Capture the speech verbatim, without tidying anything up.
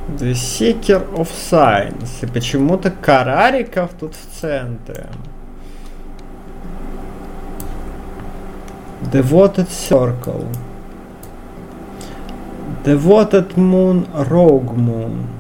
The Seeker of Signs. И почему-то Карариков тут в центре. Devoted Circle. Devoted Moon, Rogue Moon.